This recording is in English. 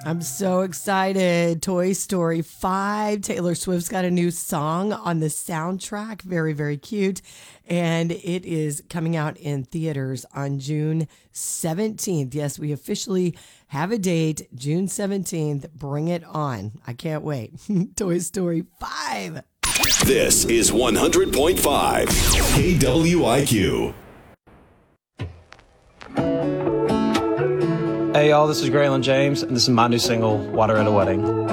I'm so excited. Toy Story 5. Taylor Swift's got a new song on the soundtrack. Very, very cute. And it is coming out in theaters on June 17th. Yes, we officially have a date, June 17th. Bring it on. I can't wait. Toy Story 5. This is 100.5 KWIQ. Hey y'all, this is Graylin James, and this is my new single, Water at a Wedding.